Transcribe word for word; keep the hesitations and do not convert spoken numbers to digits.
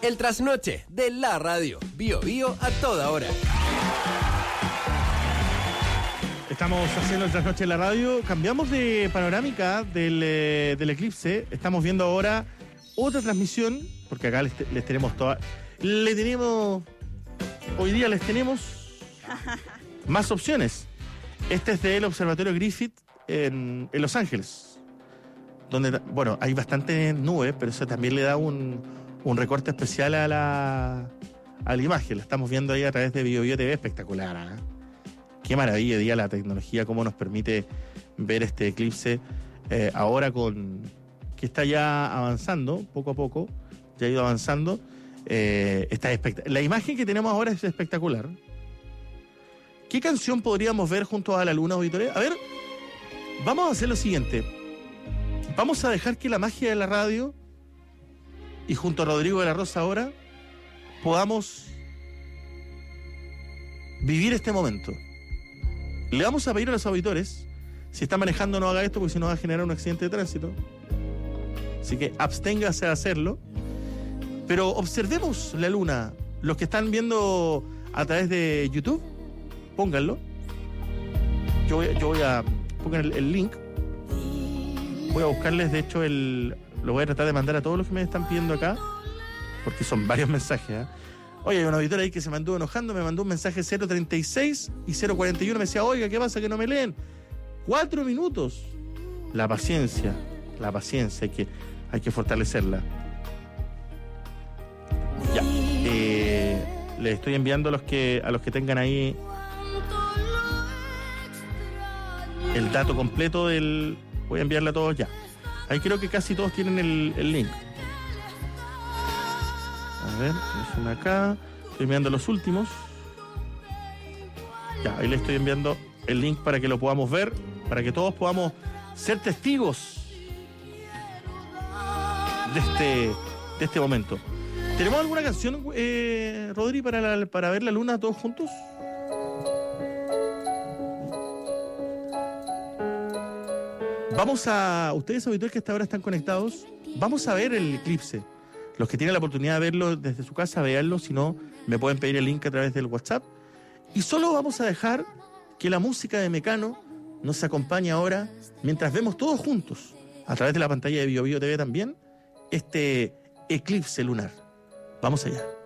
El trasnoche de la radio. Bio Bio a toda hora. Estamos haciendo el trasnoche de la radio. Cambiamos de panorámica del, eh, del eclipse. Estamos viendo ahora otra transmisión, porque acá les, les tenemos toda. Le tenemos. Hoy día les tenemos más opciones. Este es del Observatorio Griffith en, en Los Ángeles. Donde, bueno, hay bastantes nubes, pero eso también le da un, un recorte especial a la, a la imagen. La estamos viendo ahí a través de Bio Bio T V, espectacular, ¿eh? Qué maravilla día la tecnología, cómo nos permite ver este eclipse eh, ahora con que está ya avanzando, poco a poco, ya ha ido avanzando. Eh, está espect- la imagen que tenemos ahora es espectacular. ¿Qué canción podríamos ver junto a la luna, auditores? A ver, vamos a hacer lo siguiente. Vamos a dejar que la magia de la radio y junto a Rodrigo de la Rosa ahora podamos vivir este momento. Le vamos a pedir a los auditores, si está manejando no haga esto porque si no va a generar un accidente de tránsito. Así que absténgase de hacerlo. Pero observemos la luna. Los que están viendo a través de YouTube, pónganlo. Yo voy, yo voy a pongan el, el link. Voy a buscarles, de hecho, el lo voy a tratar de mandar a todos los que me están pidiendo acá, porque son varios mensajes, ¿eh? Oye, hay un auditor ahí que se me anduvo enojando, me mandó un mensaje cero treinta y seis y cero cuarenta y uno, me decía, oiga, ¿qué pasa que no me leen? Cuatro minutos. La paciencia, la paciencia, hay que, hay que fortalecerla. Ya, eh, les estoy enviando a los que, a los que tengan ahí el dato completo del... Voy a enviarle a todos ya. Ahí creo que casi todos tienen el, el link. A ver, déjenme acá. Estoy enviando los últimos. Ya, ahí le estoy enviando el link para que lo podamos ver, para que todos podamos ser testigos de este, de este momento. ¿Tenemos alguna canción, eh, Rodri, para, la, para ver la luna todos juntos? Vamos a... Ustedes, auditores que hasta ahora están conectados, vamos a ver el eclipse. Los que tienen la oportunidad de verlo desde su casa, véanlo. Si no, me pueden pedir el link a través del WhatsApp. Y solo vamos a dejar que la música de Mecano nos acompañe ahora, mientras vemos todos juntos, a través de la pantalla de Bio Bio T V también, este eclipse lunar. Vamos allá.